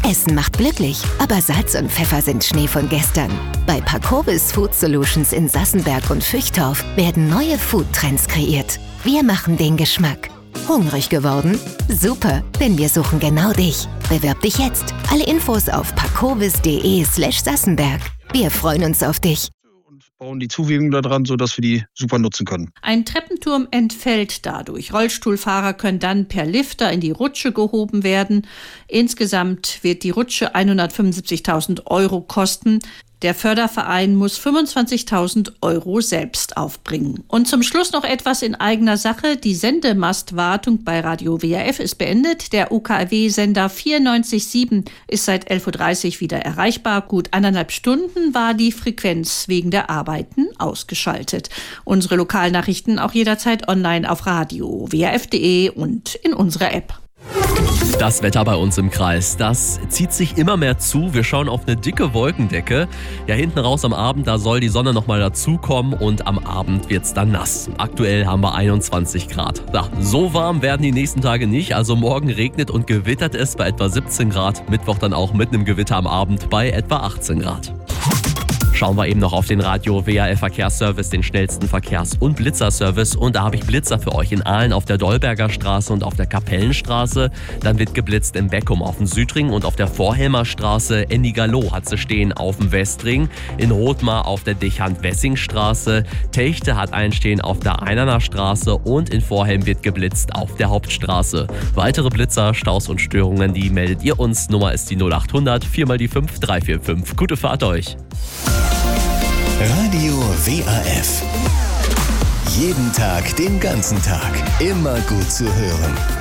Essen macht glücklich, aber Salz und Pfeffer sind Schnee von gestern. Bei Parkovis Food Solutions in Sassenberg und Füchtorf werden neue Foodtrends kreiert. Wir machen den Geschmack. Hungrig geworden? Super, denn wir suchen genau dich. Bewirb dich jetzt. Alle Infos auf parkovis.de/Sassenberg. Wir freuen uns auf dich. Und bauen die Zuwägung da dran, sodass wir die super nutzen können. Ein Treppenturm entfällt dadurch. Rollstuhlfahrer können dann per Lifter in die Rutsche gehoben werden. Insgesamt wird die Rutsche 175.000 € kosten. Der Förderverein muss 25.000 € selbst aufbringen. Und zum Schluss noch etwas in eigener Sache. Die Sendemastwartung bei Radio WRF ist beendet. Der UKW-Sender 94.7 ist seit 11.30 Uhr wieder erreichbar. Gut 1,5 Stunden war die Frequenz wegen der Arbeiten ausgeschaltet. Unsere Lokalnachrichten auch jederzeit online auf Radio WRF.de und in unserer App. Das Wetter bei uns im Kreis, das zieht sich immer mehr zu. Wir schauen auf eine dicke Wolkendecke. Ja, hinten raus am Abend, da soll die Sonne nochmal dazukommen und am Abend wird's dann nass. Aktuell haben wir 21 Grad. Ja, so warm werden die nächsten Tage nicht. Also morgen regnet und gewittert es bei etwa 17 Grad. Mittwoch dann auch mit einem Gewitter am Abend bei etwa 18 Grad. Schauen wir eben noch auf den Radio WRF Verkehrsservice, den schnellsten Verkehrs- und Blitzerservice. Und da habe ich Blitzer für euch in Aalen auf der Dolberger Straße und auf der Kapellenstraße. Dann wird geblitzt im Beckum auf dem Südring und auf der Vorhelmer Straße. Ennigerloh hat sie stehen auf dem Westring. In Rothmar auf der Dechant-Wessing-Straße. Techte hat einen stehen auf der Einerner Straße und in Vorhelm wird geblitzt auf der Hauptstraße. Weitere Blitzer, Staus und Störungen, die meldet ihr uns. Nummer ist die 0800 4 mal die 5 345. Gute Fahrt euch! Radio WRF. Jeden Tag, den ganzen Tag. Immer gut zu hören.